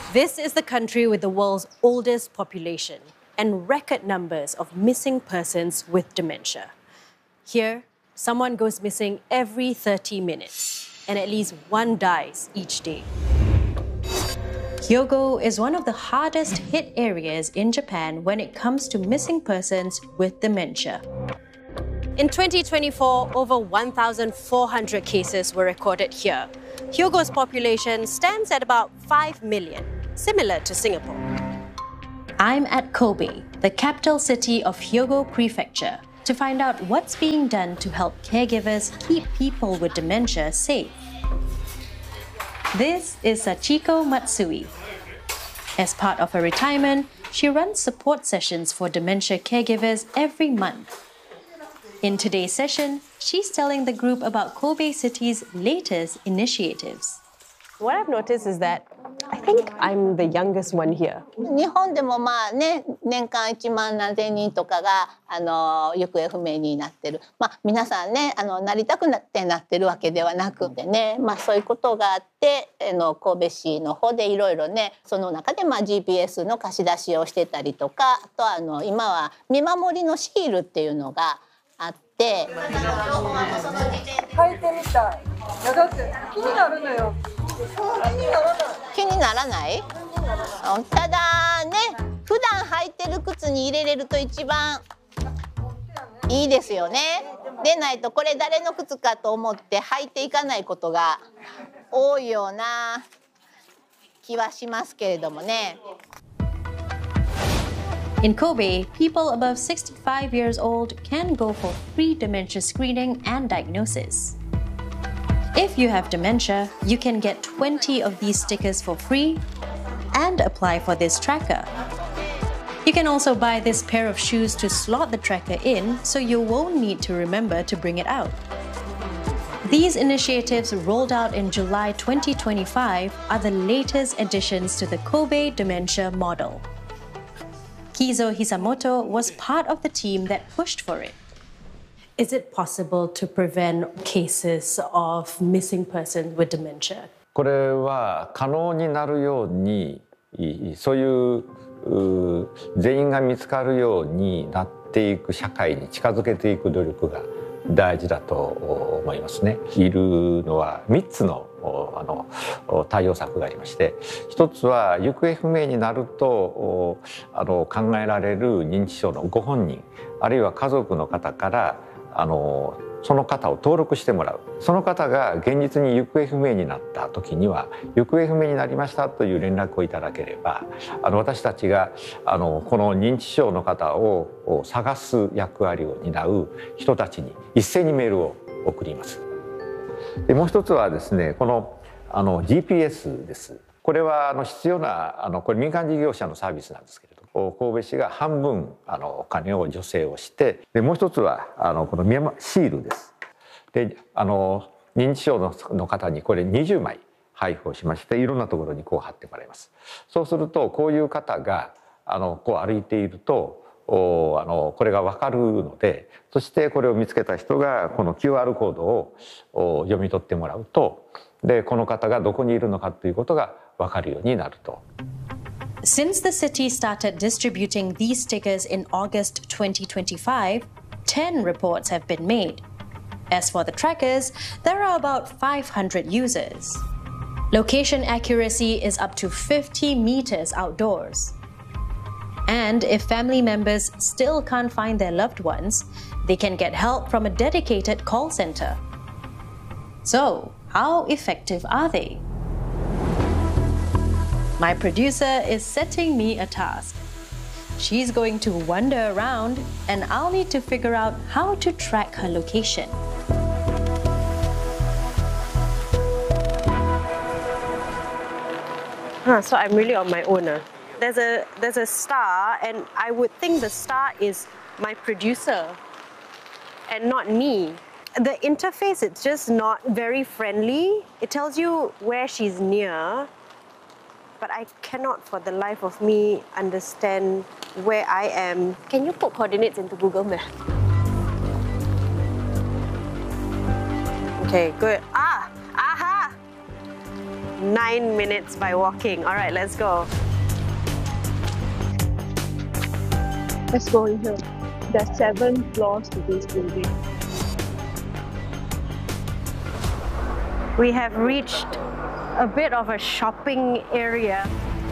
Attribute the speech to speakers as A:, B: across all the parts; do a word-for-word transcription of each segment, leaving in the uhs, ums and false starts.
A: This is the country with the world's oldest population and record numbers of missing persons with dementia. Here, someone goes missing every thirty minutes, and at least one dies each day. Hyogo is one of the hardest hit areas in Japan when it comes to missing persons with dementia. In twenty twenty-four, over one thousand four hundred cases were recorded here. Hyogo's population stands at about five million, similar to Singapore. I'm at Kobe, the capital city of Hyogo Prefecture, to find out what's being done to help caregivers keep people with dementia safe. This is Sachiko Matsui. As part of her retirement, she runs support sessions for dementia caregivers every month. In today's session, she's telling the group about Kobe City's latest initiatives. What I've noticed is that I think I'm the youngest one here.
B: 日本でもまあね、年間いちまんなんぜんにんとかがあの行方不明になってる。まあ皆さんね、あのなりたくなってなってるわけではなくてね、まあそういうことがあって、あの神戸市の方でいろいろね、その中でまあ ジーピーエス の貸し出しをしてたりとか、あとはあの今は見守りのシールっていうのがあって。
C: 書いてみたい。いやだって気になるのよ。
B: 気にならない？ただね、普段履いてる靴に入れれると一番いいですよね。でないとこれ誰の靴かと思って履いていかないことが多いような気はしますけれどもね。
A: In Kobe, people above sixty-five years old can go for free dementia screening and diagnosis. If you have dementia, you can get twenty of these stickers for free and apply for this tracker. You can also buy this pair of shoes to slot the tracker in so you won't need to remember to bring it out. These initiatives rolled out in July twenty twenty-five are the latest additions to the Kobe dementia model. Kizo Hisamoto was part of the team that pushed for it. Is it possible to prevent cases of missing persons with dementia?
D: これは可能になるように、そういう全員が見つかるようになっていく社会に近づけていく努力が大事だと思いますね。いるのはみっつのあの対応策がありまして、一つは行方不明になるとあの考えられる認知症のご本人あるいは家族の方からあのその方を登録してもらう。その方が現実に行方不明になった時には行方不明になりましたという連絡をいただければ、あの私たちがあのこの認知症の方を探す役割を担う人たちに一斉にメールを送ります。でもう一つはですね、このあの ジーピーエス です。これはあの必要なあのこれ民間事業者のサービスなんですけれども、神戸市が半分あのお金を助成をして、でもう一つはあのこのシールです。であの認知症 の, の方にこれにじゅうまい配布をしまして、いろんなところにこう貼ってもらいます。そうするとこういう方があのこう歩いているとあのこれが分かるので、そしてこれを見つけた人がこの キューアール コードを読み取ってもらうと、でこの方がどこにいるのかということが分かるようになると。
A: Since the city started distributing these stickers in August twenty twenty-five, ten reports have been made. As for the trackers, there are about five hundred users. Location accuracy is up to fifty meters outdoors. And if family members still can't find their loved ones, they can get help from a dedicated call center. So, how effective are they? My producer is setting me a task. She's going to wander around, and I'll need to figure out how to track her location. Huh, so I'm really on my own. Uh. There's a there's a star, and I would think the star is my producer and not me. The interface, it's just not very friendly. It tells you where she's near, but I cannot for the life of me understand where I am. Can you put coordinates into Google Maps? Okay, good. Ah, aha!
E: nine minutes by walking. All right, let's go.
C: Let's go in here. There's seven floors to this building.
E: We have reached a bit of a shopping area.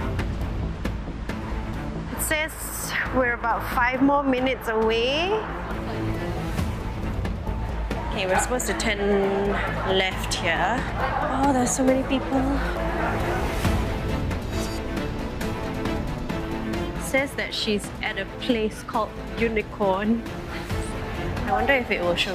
E: It says we're about five more minutes away. Okay, we're supposed to turn left here. Oh, there's so many people. It says that she's at a place called Unicorn. I wonder if it will show